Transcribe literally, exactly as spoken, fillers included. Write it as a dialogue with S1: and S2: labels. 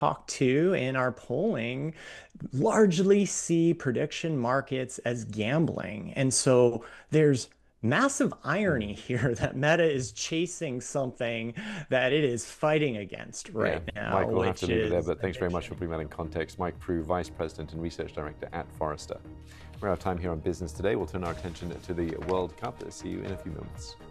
S1: talk to in our polling largely see prediction markets as gambling. And so there's massive irony
S2: Mm.
S1: here that Meta is chasing something that it is fighting against
S2: Yeah,
S1: right now,
S2: Mike, we'll have to
S1: which
S2: leave it there,
S1: is
S2: but thanks very much for
S1: addiction.
S2: putting that in context. Mike Prue, Vice President and Research Director at Forrester. We're out of time here on Business Today. We'll turn our attention to the World Cup. See you in a few moments.